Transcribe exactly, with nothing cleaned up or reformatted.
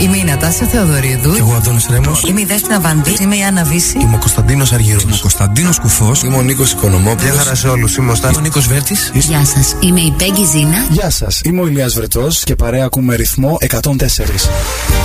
Είμαι η Νατάσια Θεοδωρίδου. Και εγώ Αντώνης Ρέμος. Είμαι η Δέσποινα Βανδύ. Είμαι η Άννα Βύση. Είμαι ο Κωνσταντίνος Αργυρός. Είμαι ο Κωνσταντίνος Κουφός. Είμαι ο Νίκος Οικονομόπουλος. Γεια χαρά σε όλους. Είμαι ο Στάθης. Είμαι ο Νίκος Βέρτης. Γεια σας. Είμαι η Πέγγι Ζήνα. Γεια σας. Είμαι ο Ηλίας Βρετός και παρέα ακούμε ρυθμό εκατόν τέσσερα.